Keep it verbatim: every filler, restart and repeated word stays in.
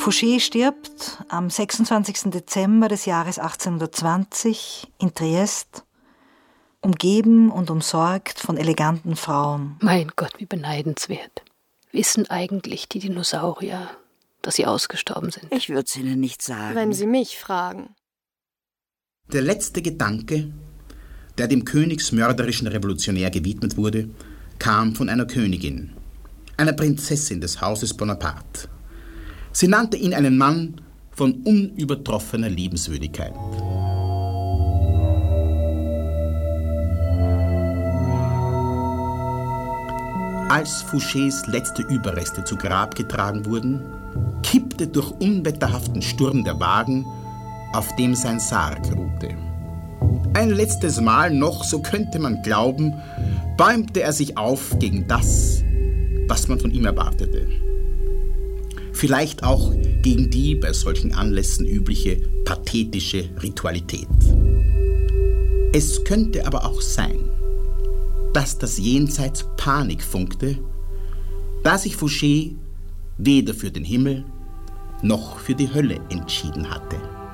Fouché stirbt am sechsundzwanzigsten Dezember des Jahres achtzehnhundertzwanzig in Triest, umgeben und umsorgt von eleganten Frauen. Mein Gott, wie beneidenswert. Wissen eigentlich die Dinosaurier, dass sie ausgestorben sind? Ich würde es Ihnen nicht sagen. Wenn Sie mich fragen. Der letzte Gedanke, der dem königsmörderischen Revolutionär gewidmet wurde, kam von einer Königin, einer Prinzessin des Hauses Bonaparte. Sie nannte ihn einen Mann von unübertroffener Liebenswürdigkeit. Als Fouchés letzte Überreste zu Grab getragen wurden, kippte durch unwetterhaften Sturm der Wagen, auf dem sein Sarg ruhte. Ein letztes Mal noch, so könnte man glauben, bäumte er sich auf gegen das, was man von ihm erwartete. Vielleicht auch gegen die bei solchen Anlässen übliche pathetische Ritualität. Es könnte aber auch sein, dass das Jenseits Panik funkte, da sich Fouché weder für den Himmel noch für die Hölle entschieden hatte.